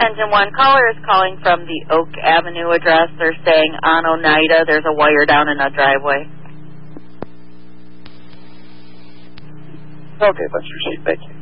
Engine 1, caller is calling from the Oak Avenue address. They're saying on Oneida there's a wire down in a driveway. Okay, let's proceed. Thank you.